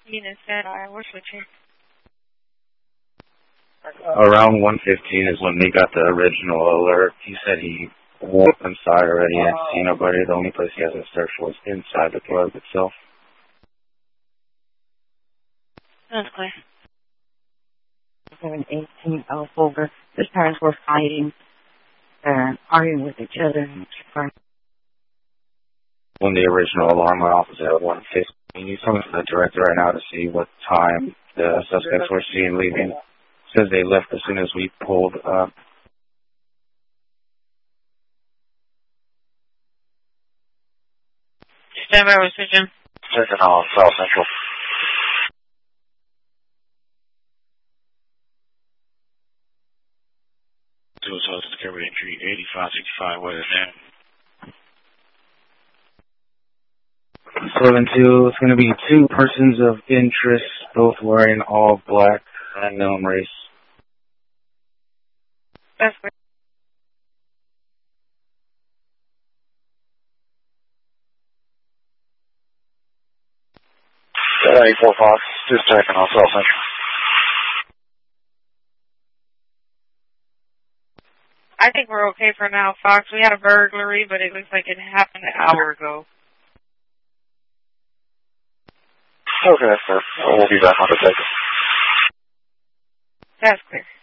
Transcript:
Venus said I was switching. Around 1:15 is when we got the original alert. He said he walked inside already and seen nobody. The only place he hasn't searched was inside the club itself. That's clear. 718 over. His parents were fighting, arguing with each other. When the original alarm went off was at 1:15. He's talking to the director right now to see what time the suspects were seen leaving. Says they left as soon as we pulled up. Stand by with switching. Second on South Central. Social Security entry 8565, what is that? 7-2, it's going to be two persons of interest, both wearing all black, unknown race. That's clear. 84 Fox, just checking on South Central. I think we're okay for now, Fox. We had a burglary, but it looks like it happened an hour ago. Okay, sir. We'll be back on the ticket. That's clear.